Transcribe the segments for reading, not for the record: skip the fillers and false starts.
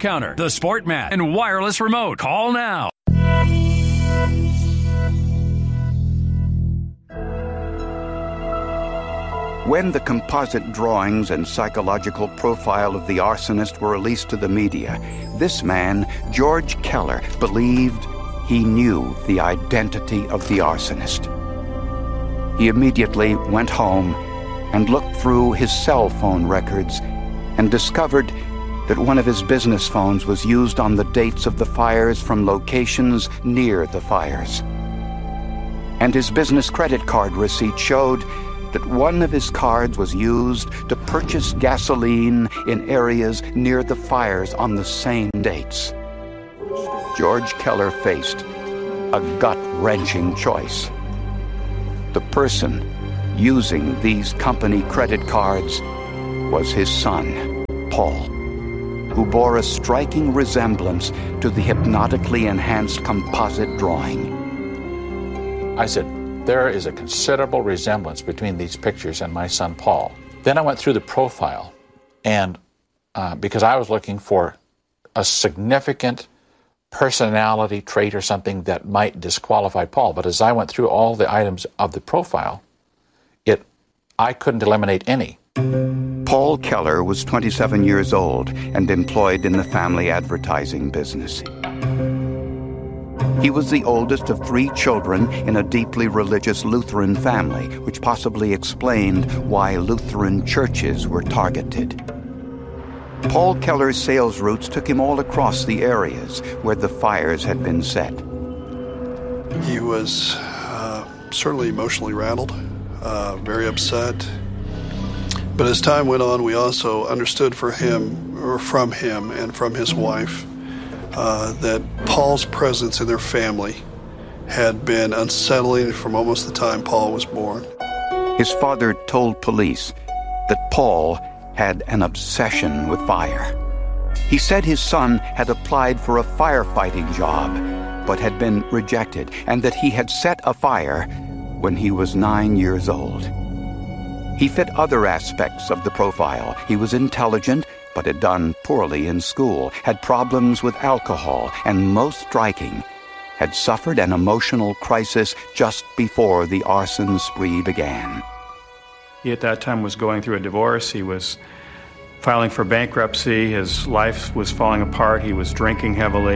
counter, the sport mat, and wireless remote. Call now. When the composite drawings and psychological profile of the arsonist were released to the media, this man, George Keller, believed he knew the identity of the arsonist. He immediately went home and looked through his cell phone records and discovered that one of his business phones was used on the dates of the fires from locations near the fires. And his business credit card receipt showed that one of his cards was used to purchase gasoline in areas near the fires on the same dates. George Keller faced a gut-wrenching choice. The person using these company credit cards was his son, Paul, who bore a striking resemblance to the hypnotically enhanced composite drawing. I said, there is a considerable resemblance between these pictures and my son Paul. Then I went through the profile, and because I was looking for a significant personality trait or something that might disqualify Paul. But as I went through all the items of the profile, I couldn't eliminate any. Paul Keller was 27 years old and employed in the family advertising business. He was the oldest of 3 children in a deeply religious Lutheran family, which possibly explained why Lutheran churches were targeted. Paul Keller's sales routes took him all across the areas where the fires had been set. He was certainly emotionally rattled, very upset. But as time went on, we also understood from him and from his wife that Paul's presence in their family had been unsettling from almost the time Paul was born. His father told police that Paul had an obsession with fire. He said his son had applied for a firefighting job, but had been rejected, and that he had set a fire when he was 9 years old. He fit other aspects of the profile. He was intelligent, but had done poorly in school, had problems with alcohol, and most striking, had suffered an emotional crisis just before the arson spree began. He at that time was going through a divorce. He was filing for bankruptcy. His life was falling apart. He was drinking heavily.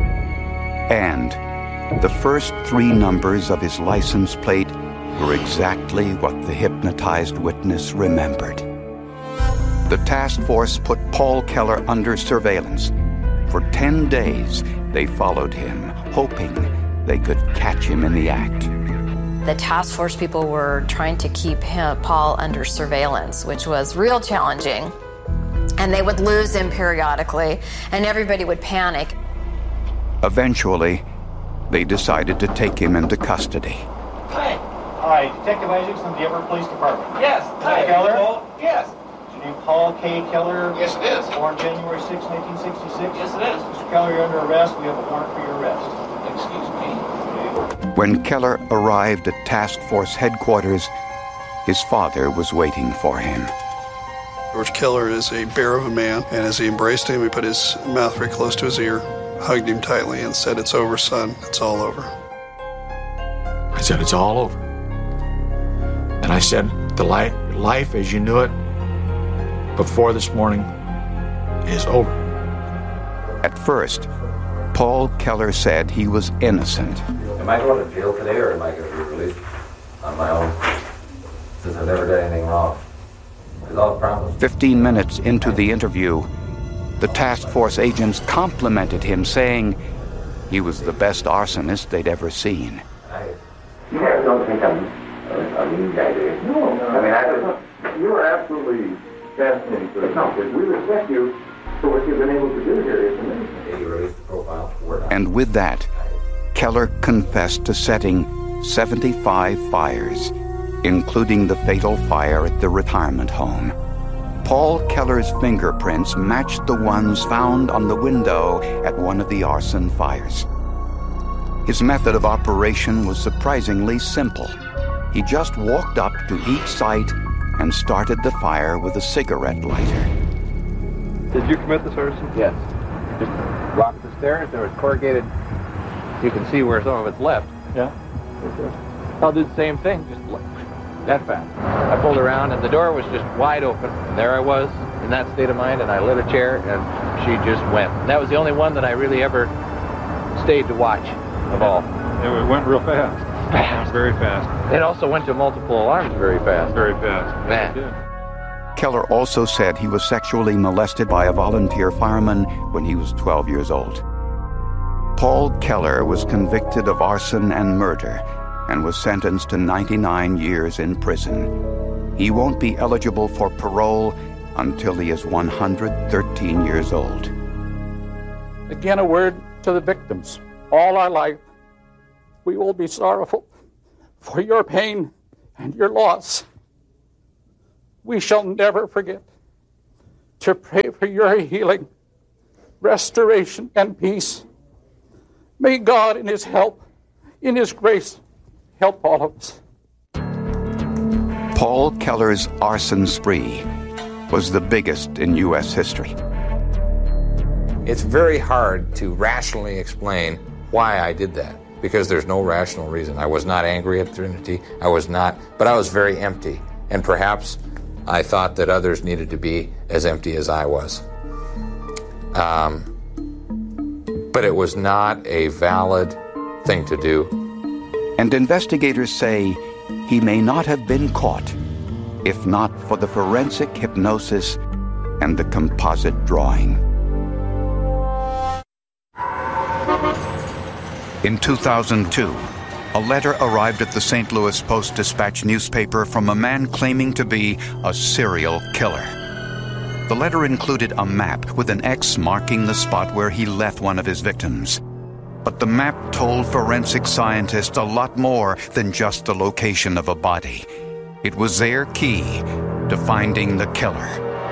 And the first 3 numbers of his license plate were exactly what the hypnotized witness remembered. The task force put Paul Keller under surveillance. For 10 days, they followed him, hoping they could catch him in the act. The task force people were trying to keep Paul under surveillance, which was real challenging. And they would lose him periodically, and everybody would panic. Eventually, they decided to take him into custody. Hi, Detective Isaacs from the Everett Police Department. Yes. Hi, Keller. Yes. Is your name Paul K. Keller? Yes, it is. Born January 6, 1966? Yes, it is. Mr. Keller, you're under arrest. We have a warrant for your arrest. Excuse me. When Keller arrived at task force headquarters, his father was waiting for him. George Keller is a bear of a man, and as he embraced him, he put his mouth very close to his ear, hugged him tightly, and said, "It's over, son. It's all over." I said, it's all over. And I said, the life as you knew it before this morning is over. At first, Paul Keller said he was innocent. Am I going to jail today, or am I going to be released on my own, since I've never done anything wrong? It's all promised. 15 minutes into the interview, the task force agents complimented him, saying he was the best arsonist they'd ever seen. You guys don't think I'm a mean guy, do you? No. I mean, you are absolutely fascinating to us. No, because we respect you for what you've been able to do here. It's amazing. You released the profile. And with that, Keller confessed to setting 75 fires, including the fatal fire at the retirement home. Paul Keller's fingerprints matched the ones found on the window at one of the arson fires. His method of operation was surprisingly simple. He just walked up to each site and started the fire with a cigarette lighter. Did you commit this arson? Yes. Just walk the stairs. There was corrugated. You can see where some of it's left. Yeah. I'll do the same thing, just that fast. I pulled around, and the door was just wide open. And there I was, in that state of mind, and I lit a chair, and she just went. And that was the only one that I really ever stayed to watch of all. It went real fast. Fast. Very fast. It also went to multiple alarms very fast. Very fast. Man. Keller also said he was sexually molested by a volunteer fireman when he was 12 years old. Paul Keller was convicted of arson and murder and was sentenced to 99 years in prison. He won't be eligible for parole until he is 113 years old. Again, a word to the victims. All our life, we will be sorrowful for your pain and your loss. We shall never forget to pray for your healing, restoration, and peace. May God, in His help, in His grace, help all of us. Paul Keller's arson spree was the biggest in U.S. history. It's very hard to rationally explain why I did that, because there's no rational reason. I was not angry at Trinity. I was not, but I was very empty. And perhaps I thought that others needed to be as empty as I was. But it was not a valid thing to do. And investigators say he may not have been caught if not for the forensic hypnosis and the composite drawing. In 2002, a letter arrived at the St. Louis Post-Dispatch newspaper from a man claiming to be a serial killer. The letter included a map with an X marking the spot where he left one of his victims. But the map told forensic scientists a lot more than just the location of a body. It was their key to finding the killer.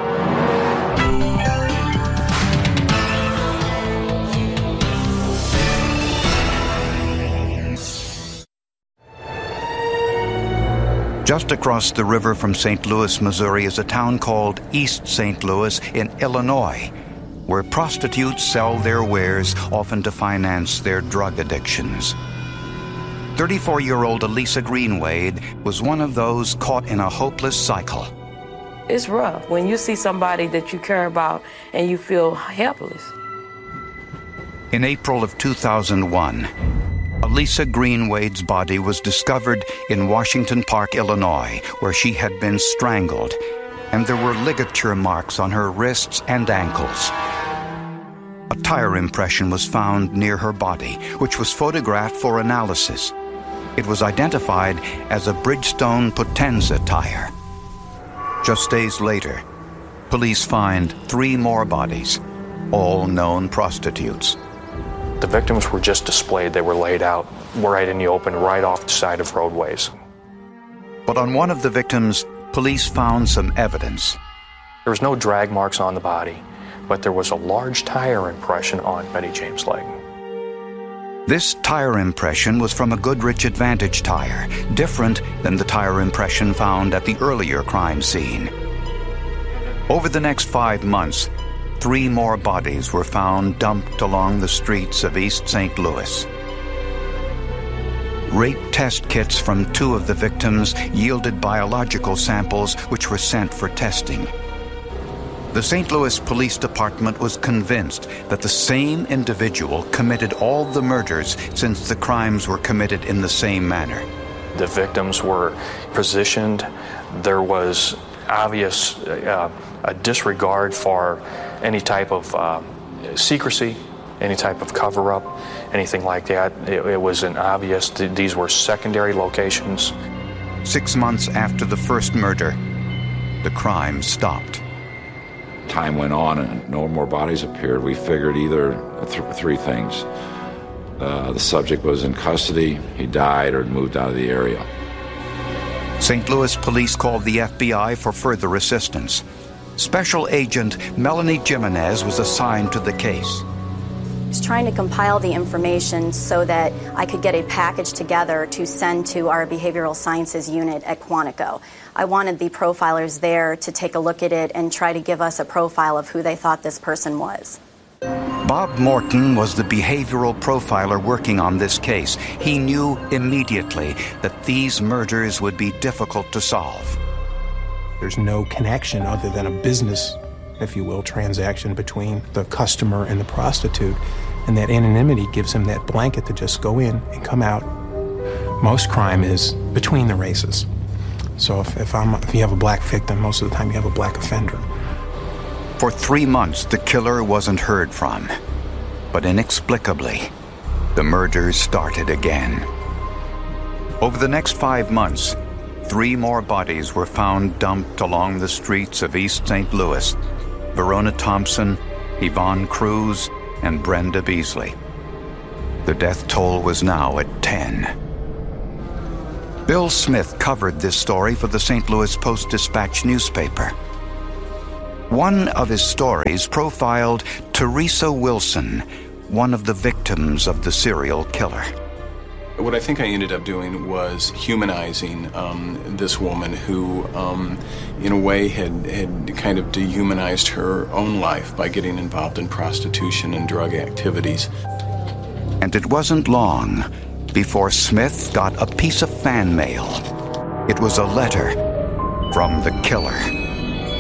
Just across the river from St. Louis, Missouri, is a town called East St. Louis in Illinois, where prostitutes sell their wares, often to finance their drug addictions. 34-year-old Elisa Greenwade was one of those caught in a hopeless cycle. It's rough when you see somebody that you care about and you feel helpless. In April of 2001, Elisa Greenwade's body was discovered in Washington Park, Illinois, where she had been strangled, and there were ligature marks on her wrists and ankles. A tire impression was found near her body, which was photographed for analysis. It was identified as a Bridgestone Potenza tire. Just days later, police find 3 more bodies, all known prostitutes. The victims were just displayed. They were laid out right in the open, right off the side of roadways. But on one of the victims, police found some evidence. There was no drag marks on the body, but there was a large tire impression on Betty James' leg. This tire impression was from a Goodrich Advantage tire, different than the tire impression found at the earlier crime scene. Over the next 5 months, 3 more bodies were found dumped along the streets of East St. Louis. Rape test kits from 2 of the victims yielded biological samples which were sent for testing. The St. Louis Police Department was convinced that the same individual committed all the murders since the crimes were committed in the same manner. The victims were positioned. There was obvious a disregard for any type of secrecy, any type of cover-up, anything like that. It was an obvious that these were secondary locations. 6 months after the first murder, the crime stopped. Time went on and no more bodies appeared. We figured either 3 things. The subject was in custody, he died, or moved out of the area. St. Louis police called the FBI for further assistance. Special Agent Melanie Jimenez was assigned to the case. I was trying to compile the information so that I could get a package together to send to our behavioral sciences unit at Quantico. I wanted the profilers there to take a look at it and try to give us a profile of who they thought this person was. Bob Morton was the behavioral profiler working on this case. He knew immediately that these murders would be difficult to solve. There's no connection other than a business, if you will, transaction between the customer and the prostitute. And that anonymity gives him that blanket to just go in and come out. Most crime is between the races. So if you have a black victim, most of the time you have a black offender. For 3 months, the killer wasn't heard from. But inexplicably, the murders started again. Over the next 5 months, 3 more bodies were found dumped along the streets of East St. Louis. Verona Thompson, Yvonne Cruz, and Brenda Beasley. The death toll was now at 10. Bill Smith covered this story for the St. Louis Post-Dispatch newspaper. One of his stories profiled Teresa Wilson, one of the victims of the serial killer. What I think I ended up doing was humanizing this woman who, in a way, had kind of dehumanized her own life by getting involved in prostitution and drug activities. And it wasn't long before Smith got a piece of fan mail. It was a letter from the killer.